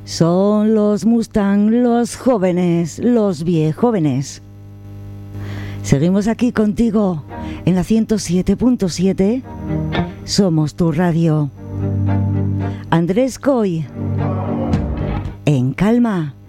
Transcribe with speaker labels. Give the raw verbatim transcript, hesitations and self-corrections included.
Speaker 1: Son los Mustang, los jóvenes, los viejóvenes. Seguimos aquí contigo en la ciento siete punto siete. Somos tu radio. Andrés Coy, en calma.